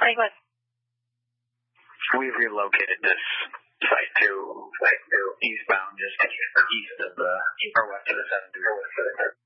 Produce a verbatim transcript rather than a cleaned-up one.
Hey, what? We've relocated this site to like eastbound, just east of the or west of the seven.